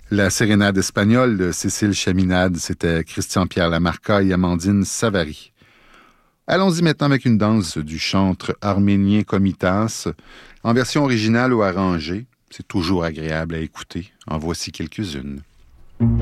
La sérénade espagnole de Cécile Chaminade, c'était Christian-Pierre Lamarca et Amandine Savary. Allons-y maintenant avec une danse du chantre arménien Komitas, en version originale ou arrangée. C'est toujours agréable à écouter. En voici quelques-unes.